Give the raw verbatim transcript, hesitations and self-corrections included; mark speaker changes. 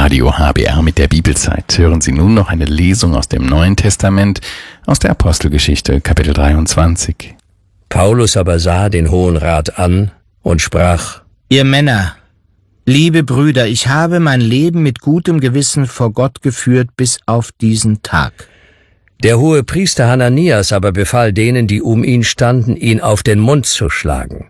Speaker 1: Radio H B R mit der Bibelzeit hören Sie nun noch eine Lesung aus dem Neuen Testament, aus der Apostelgeschichte, Kapitel dreiundzwanzig.
Speaker 2: Paulus aber sah den Hohen Rat an und sprach:
Speaker 3: Ihr Männer, liebe Brüder, ich habe mein Leben mit gutem Gewissen vor Gott geführt bis auf diesen Tag.
Speaker 2: Der hohe Priester Hananias aber befahl denen, die um ihn standen, ihn auf den Mund zu schlagen.